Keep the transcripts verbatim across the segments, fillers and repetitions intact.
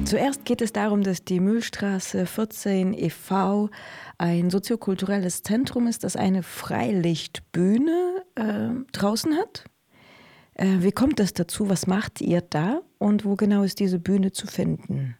Zuerst geht es darum, dass die Mühlstraße vierzehn e V ein soziokulturelles Zentrum ist, das eine Freilichtbühne äh, draußen hat. Äh, wie kommt es dazu? Was macht ihr da? Und wo genau ist diese Bühne zu finden?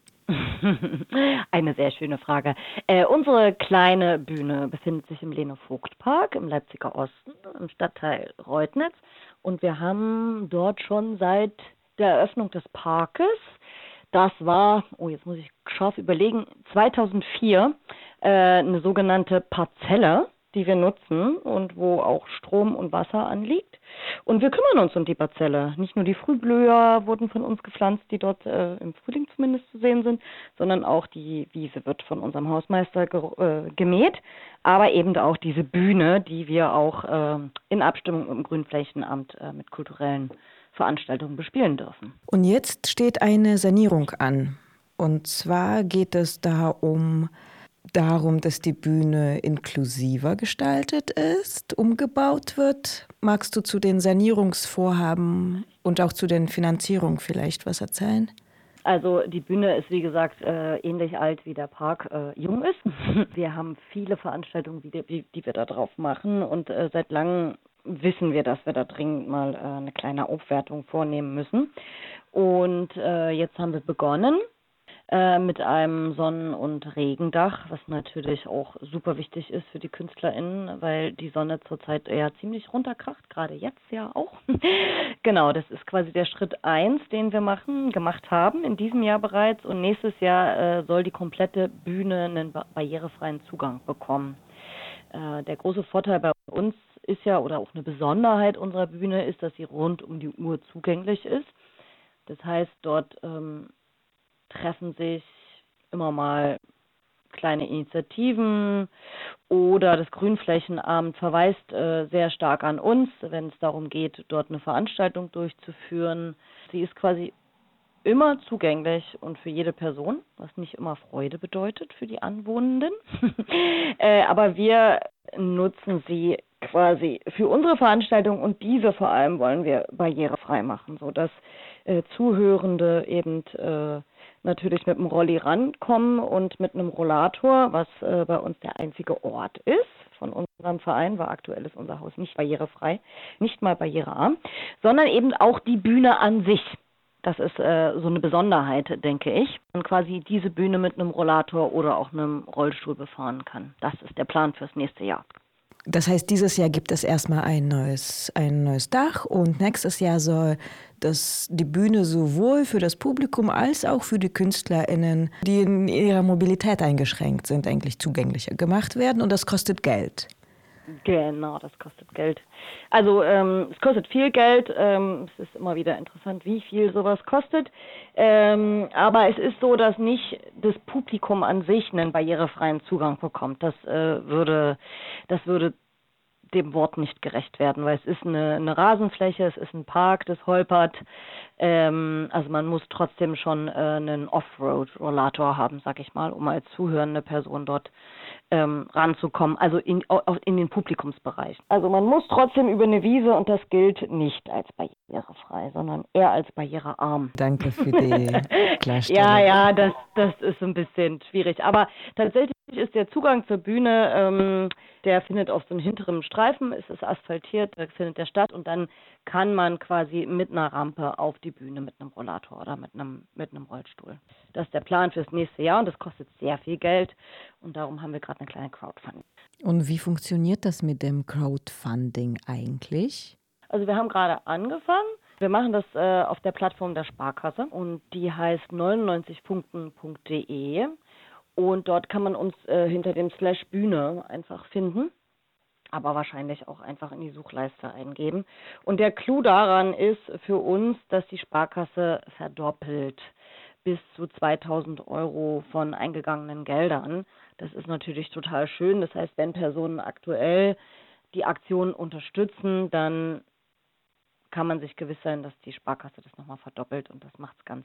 Eine sehr schöne Frage. Äh, unsere kleine Bühne befindet sich im Lene-Vogt-Park im Leipziger Osten, im Stadtteil Reutnitz. Und wir haben dort schon seit der Eröffnung des Parkes, das war, oh jetzt muss ich scharf überlegen, zweitausendvier, äh, eine sogenannte Parzelle, die wir nutzen und wo auch Strom und Wasser anliegt. Und wir kümmern uns um die Parzelle. Nicht nur die Frühblüher wurden von uns gepflanzt, die dort äh, im Frühling zumindest zu sehen sind, sondern auch die Wiese wird von unserem Hausmeister ge äh, gemäht. Aber eben auch diese Bühne, die wir auch äh, in Abstimmung mit dem Grünflächenamt äh, mit kulturellen Veranstaltungen bespielen dürfen. Und jetzt steht eine Sanierung an. Und zwar geht es da um darum, dass die Bühne inklusiver gestaltet ist, umgebaut wird. Magst du zu den Sanierungsvorhaben und auch zu den Finanzierungen vielleicht was erzählen? Also die Bühne ist, wie gesagt, äh, ähnlich alt wie der Park äh, jung ist. Wir haben viele Veranstaltungen, die, die, die wir da drauf machen und äh, seit langem wissen wir, dass wir da dringend mal äh, eine kleine Aufwertung vornehmen müssen. Und äh, jetzt haben wir begonnen äh, mit einem Sonnen- und Regendach, was natürlich auch super wichtig ist für die KünstlerInnen, weil die Sonne zurzeit eher ziemlich runterkracht, gerade jetzt ja auch. Genau, das ist quasi der Schritt eins, den wir machen, gemacht haben in diesem Jahr bereits. Und nächstes Jahr äh, soll die komplette Bühne einen ba- barrierefreien Zugang bekommen. Äh, der große Vorteil bei uns ist ja, oder auch eine Besonderheit unserer Bühne ist, dass sie rund um die Uhr zugänglich ist. Das heißt, dort ähm, treffen sich immer mal kleine Initiativen oder das Grünflächenamt verweist äh, sehr stark an uns, wenn es darum geht, dort eine Veranstaltung durchzuführen. Sie ist quasi immer zugänglich und für jede Person, was nicht immer Freude bedeutet für die Anwohnenden. äh, aber wir nutzen sie quasi für unsere Veranstaltung und diese vor allem wollen wir barrierefrei machen, sodass äh, Zuhörende eben äh, natürlich mit dem Rolli rankommen und mit einem Rollator, was äh, bei uns der einzige Ort ist von unserem Verein, weil aktuell ist unser Haus nicht barrierefrei, nicht mal barrierearm, sondern eben auch die Bühne an sich. Das ist äh, so eine Besonderheit, denke ich. Und quasi diese Bühne mit einem Rollator oder auch einem Rollstuhl befahren kann. Das ist der Plan fürs nächste Jahr. Das heißt, dieses Jahr gibt es erstmal ein neues, ein neues Dach und nächstes Jahr soll das, die Bühne sowohl für das Publikum als auch für die KünstlerInnen, die in ihrer Mobilität eingeschränkt sind, eigentlich zugänglicher gemacht werden und das kostet Geld. Genau, das kostet Geld. Also ähm, es kostet viel Geld. Ähm, es ist immer wieder interessant, wie viel sowas kostet. Ähm, aber es ist so, dass nicht das Publikum an sich einen barrierefreien Zugang bekommt. Das äh, würde, das würde dem Wort nicht gerecht werden, weil es ist eine, eine Rasenfläche, es ist ein Park, das holpert. Ähm, also man muss trotzdem schon äh, einen Offroad-Rollator haben, sag ich mal, um als zuhörende Person dort ähm, ranzukommen, also in, in den Publikumsbereich. Also man muss trotzdem über eine Wiese und das gilt nicht als barrierefrei, sondern eher als barrierearm. Danke für die Klarstellung. Ja, ja, das, das ist ein bisschen schwierig. Aber tatsächlich ist der Zugang zur Bühne, ähm, der findet auf so einem hinteren Streifen, es ist asphaltiert, da findet der statt und dann kann man quasi mit einer Rampe auf die Bühne mit einem Rollator oder mit einem, mit einem Rollstuhl. Das ist der Plan fürs nächste Jahr und das kostet sehr viel Geld und darum haben wir gerade eine kleine Crowdfunding. Und wie funktioniert das mit dem Crowdfunding eigentlich? Also wir haben gerade angefangen. Wir machen das äh, auf der Plattform der Sparkasse und die heißt neunundneunzig punkten punkt de und dort kann man uns äh, hinter dem Slash Bühne einfach finden, aber wahrscheinlich auch einfach in die Suchleiste eingeben. Und der Clou daran ist für uns, dass die Sparkasse verdoppelt bis zu zweitausend Euro von eingegangenen Geldern. Das ist natürlich total schön. Das heißt, wenn Personen aktuell die Aktion unterstützen, dann kann man sich gewiss sein, dass die Sparkasse das nochmal verdoppelt und das macht es ganz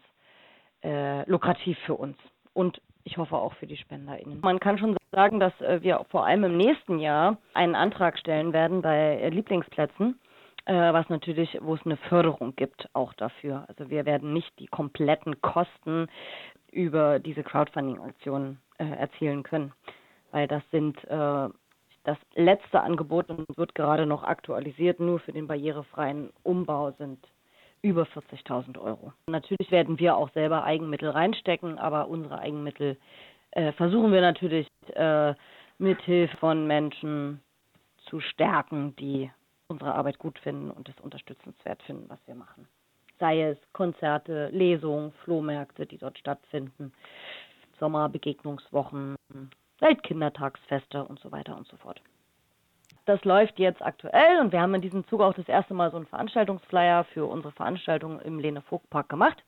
äh, lukrativ für uns und ich hoffe auch für die SpenderInnen. Man kann schon sagen, dass äh, wir vor allem im nächsten Jahr einen Antrag stellen werden bei äh, Lieblingsplätzen äh, was natürlich, wo es eine Förderung gibt auch dafür. Also wir werden nicht die kompletten Kosten über diese Crowdfunding-Aktionen äh, erzielen können, weil das sind äh, das letzte Angebot und wird gerade noch aktualisiert, nur für den barrierefreien Umbau sind über vierzigtausend Euro. Natürlich werden wir auch selber Eigenmittel reinstecken, aber unsere Eigenmittel äh, versuchen wir natürlich äh, mit Hilfe von Menschen zu stärken, die unsere Arbeit gut finden und es unterstützenswert finden, was wir machen. Sei es Konzerte, Lesungen, Flohmärkte, die dort stattfinden, Sommerbegegnungswochen, Weltkindertagsfeste und so weiter und so fort. Das läuft jetzt aktuell und wir haben in diesem Zug auch das erste Mal so einen Veranstaltungsflyer für unsere Veranstaltung im Lene-Vogt-Park gemacht.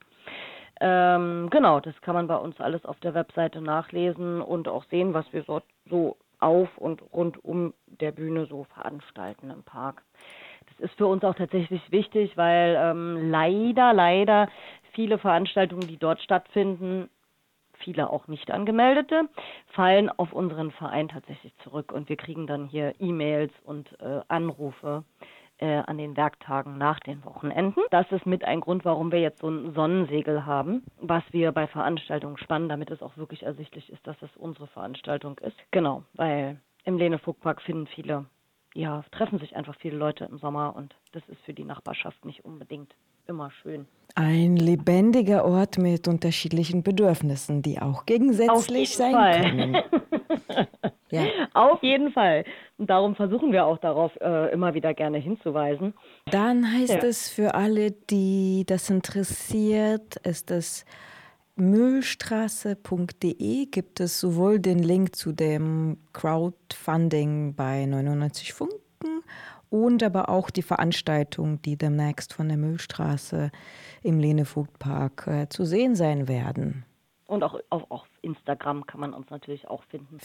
Ähm, genau, das kann man bei uns alles auf der Webseite nachlesen und auch sehen, was wir so, so auf und rund um der Bühne so veranstalten im Park. Das ist für uns auch tatsächlich wichtig, weil ähm, leider, leider viele Veranstaltungen, die dort stattfinden, viele auch nicht angemeldete, fallen auf unseren Verein tatsächlich zurück und wir kriegen dann hier E-Mails und äh, Anrufe äh, an den Werktagen nach den Wochenenden. Das ist mit ein Grund, warum wir jetzt so ein Sonnensegel haben, was wir bei Veranstaltungen spannen, damit es auch wirklich ersichtlich ist, dass es unsere Veranstaltung ist. Genau, weil im Lene-Vogt-Park finden viele, ja, treffen sich einfach viele Leute im Sommer und das ist für die Nachbarschaft nicht unbedingt immer schön. Ein lebendiger Ort mit unterschiedlichen Bedürfnissen, die auch gegensätzlich sein Fall. können. Ja. Auf jeden Fall. Und darum versuchen wir auch darauf äh, immer wieder gerne hinzuweisen. Dann heißt Ja. es für alle, die das interessiert, ist es mühlstraße punkt de, gibt es sowohl den Link zu dem Crowdfunding bei neunundneunzig Funken und aber auch die Veranstaltung, die demnächst von der Mühlstraße im Lene-Vogt-Park äh, zu sehen sein werden. Und auch auf, auf Instagram kann man uns natürlich auch finden.